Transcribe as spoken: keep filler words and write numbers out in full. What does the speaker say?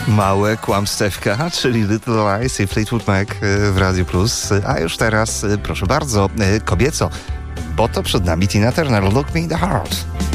Małe kłamstewka, czyli Little Lies i Fleetwood Mac w Radiu Plus. A już teraz, proszę bardzo, kobieco, bo to przed nami Tina Turner, Look Me in the Heart.